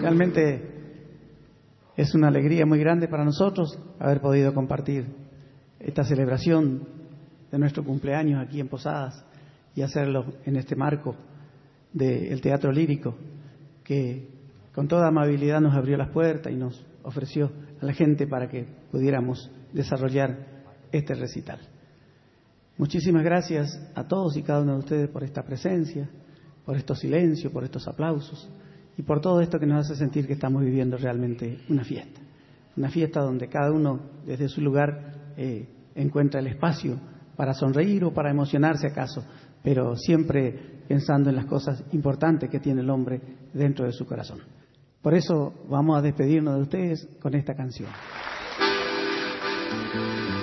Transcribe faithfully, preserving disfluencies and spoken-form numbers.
realmente es una alegría muy grande para nosotros haber podido compartir esta celebración de nuestro cumpleaños aquí en Posadas y hacerlo en este marco del Teatro Lírico, que con toda amabilidad nos abrió las puertas y nos ofreció a la gente para que pudiéramos desarrollar este recital. Muchísimas gracias a todos y cada uno de ustedes por esta presencia, por estos silencios, por estos aplausos y por todo esto que nos hace sentir que estamos viviendo realmente una fiesta. Una fiesta donde cada uno desde su lugar eh, encuentra el espacio para sonreír o para emocionarse acaso, pero siempre pensando en las cosas importantes que tiene el hombre dentro de su corazón. Por eso vamos a despedirnos de ustedes con esta canción.